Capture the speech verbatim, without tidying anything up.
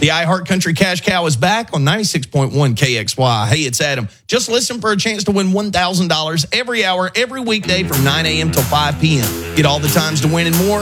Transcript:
The iHeart Country Cash Cow is back on ninety-six point one K X Y. Hey, it's Adam. Just listen for a chance to win one thousand dollars every hour, every weekday from nine a.m. till five p.m. Get all the times to win and more